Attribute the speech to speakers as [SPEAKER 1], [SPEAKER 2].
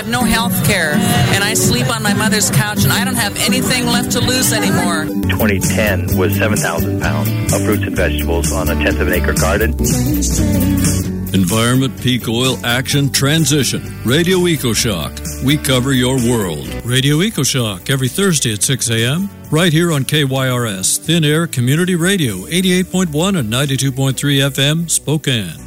[SPEAKER 1] have no health care, and I sleep on my mother's couch, and I don't have anything left to lose anymore.
[SPEAKER 2] 2010 was 7,000 pounds of fruits and vegetables on a tenth of an acre garden.
[SPEAKER 3] Environment Peak Oil Action Transition. Radio EcoShock. We cover your world. Radio EcoShock every Thursday at 6 a.m. right here on KYRS, Thin Air Community Radio, 88.1 and 92.3 FM, Spokane.